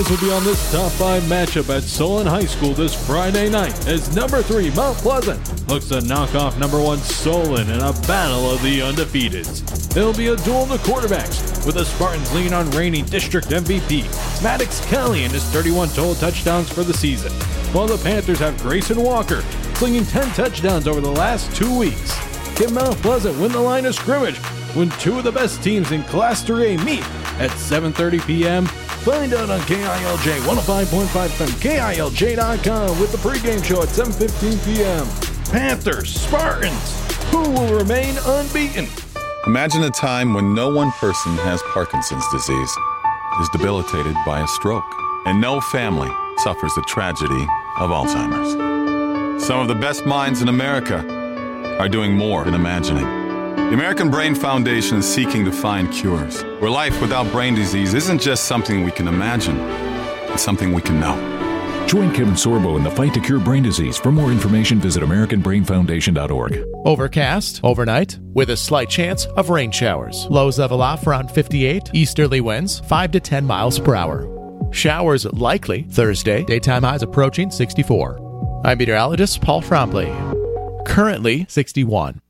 This will be on this top 5 matchup at Solon High School this Friday night as number 3 Mount Pleasant looks to knock off number 1 Solon in a battle of the undefeateds. It'll be a duel of the quarterbacks with the Spartans leaning on reigning district MVP Maddox Kelly and his 31 total touchdowns for the season, while the Panthers have Grayson Walker slinging 10 touchdowns over the last 2 weeks. Can Mount Pleasant win the line of scrimmage when 2 of the best teams in Class 3A meet at 7:30 p.m.? Find out on KILJ 105.5 FM, KILJ.com with the pregame show at 7:15 p.m. Panthers, Spartans, who will remain unbeaten? Imagine a time when no one person has Parkinson's disease, is debilitated by a stroke, and no family suffers the tragedy of Alzheimer's. Some of the best minds in America are doing more than imagining. The American Brain Foundation is seeking to find cures, where life without brain disease isn't just something we can imagine, it's something we can know. Join Kevin Sorbo in the fight to cure brain disease. For more information, visit AmericanBrainFoundation.org. Overcast overnight with a slight chance of rain showers. Lows level off around 58. Easterly winds 5 to 10 miles per hour. Showers likely Thursday. Daytime highs approaching 64. I'm meteorologist Paul Frombley. Currently 61.